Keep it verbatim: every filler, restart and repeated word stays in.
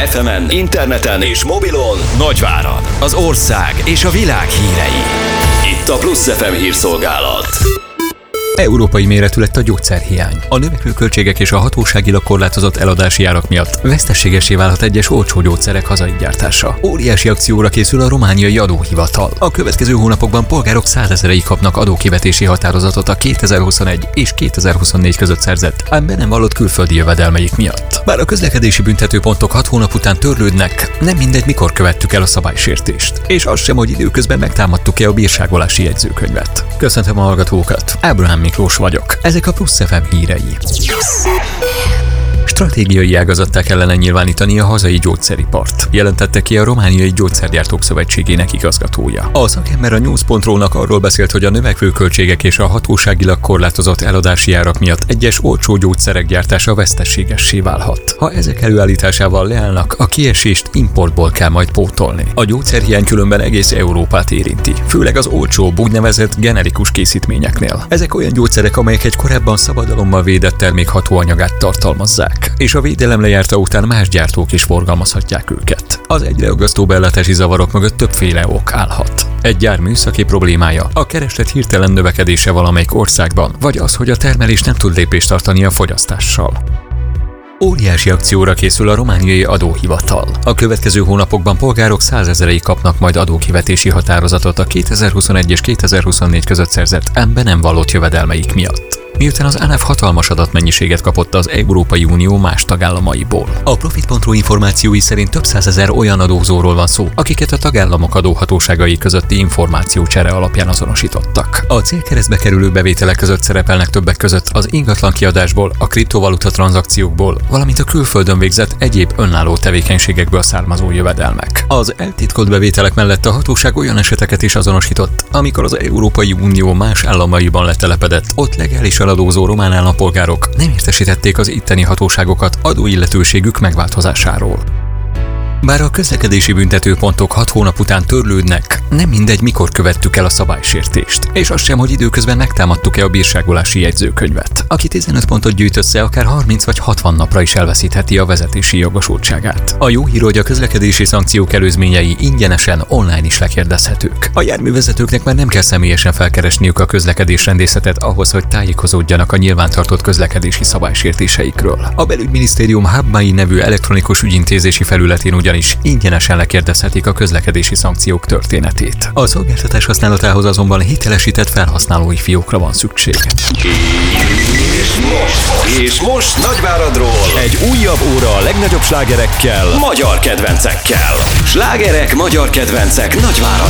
ef emen, interneten és mobilon Nagyvárad, az ország és a világ hírei. Itt a Plusz ef em hírszolgálat. Európai méretű lett a gyógyszerhiány. A növekvő költségek és a hatóságilag korlátozott eladási árak miatt veszteségesé válhat egyes olcsó gyógyszerek hazai gyártása. Óriási akcióra készül a romániai adóhivatal. A következő hónapokban polgárok százezrei kapnak adókivetési határozatot a kétezer-huszonegy és kétezer-huszonnégy között szerzett, ám be nem vallott külföldi jövedelmeik miatt. Bár a közlekedési büntetőpontok hat hónap után törlődnek, nem mindegy, mikor követtük el a szabálysértést. És az sem, hogy időközben megtámadtuk-e a bírságolási jegyzőkönyvet. Köszöntöm a hallgatókat, Ábrahám Miklós vagyok. Ezek a Plusz ef em hírei. Stratégiai ágazattá kellene nyilvánítani a hazai gyógyszeripart, jelentette ki a Romániai Gyógyszergyártók Szövetségének igazgatója. A szakember a News pont ro-nak arról beszélt, hogy a növekvő költségek és a hatóságilag korlátozott eladási árak miatt egyes olcsó gyógyszerek gyártása veszteségessé válhat. Ha ezek előállításával leállnak, a kiesést importból kell majd pótolni. A gyógyszerhiány különben egész Európát érinti, főleg az olcsóbb úgynevezett generikus készítményeknél. Ezek olyan gyógyszerek, amelyek egy korábban szabadalommal védett termék hatóanyagát tartalmazzák, és a védelem lejárta után más gyártók is forgalmazhatják őket. Az egyre aggasztóbb ellátási zavarok mögött többféle ok állhat. Egy gyár műszaki problémája, a kereslet hirtelen növekedése valamelyik országban, vagy az, hogy a termelés nem tud lépést tartani a fogyasztással. Óriási akcióra készül a romániai adóhivatal. A következő hónapokban polgárok százezrei kapnak majd adókivetési határozatot a kétezer-huszonegy és kétezer-huszonnégy között szerzett, ám be nem vallott jövedelmeik miatt, miután az ANAF hatalmas adatmennyiséget kapott az Európai Unió más tagállamaiból. A Profit pont ro információi szerint több százezer olyan adózóról van szó, akiket a tagállamok adóhatóságai közötti információcsere alapján azonosítottak. A célkeresztbe kerülő bevételek között szerepelnek többek között az ingatlan kiadásból, a kriptovaluta tranzakciókból, valamint a külföldön végzett egyéb önálló tevékenységekből származó jövedelmek. Az eltitkolt bevételek mellett a hatóság olyan eseteket is azonosított, amikor az Európai Unió más államaiban letelepedett, ott legálisan adózó román állampolgárok nem értesítették az itteni hatóságokat adóilletőségük megváltozásáról. Bár a közlekedési büntetőpontok hat hónap után törlődnek, nem mindegy, mikor követtük el a szabálysértést, és az sem, hogy időközben megtámadtuk-e a bírságolási jegyzőkönyvet. Aki tizenöt pontot gyűjt össze, akár harminc vagy hatvan napra is elveszítheti a vezetési jogosultságát. A jó hír, hogy a közlekedési szankciók előzményei ingyenesen online is lekérdezhetők. A járművezetőknek már nem kell személyesen felkeresniük a közlekedésrendészetet ahhoz, hogy tájékozódjanak a nyilvántartott közlekedési szabálysértéseikről. A Belügyminisztérium Hubmai nevű elektronikus ügyintézési felületén ugyan is ingyenesen lekérdezhetik a közlekedési szankciók történetét. A szolgáltatás használatához azonban hitelesített felhasználói fiókra van szükség. És most, és most Nagyváradról egy újabb óra a legnagyobb slágerekkel, magyar kedvencekkel. Slágerek, magyar kedvencek Nagyváradon.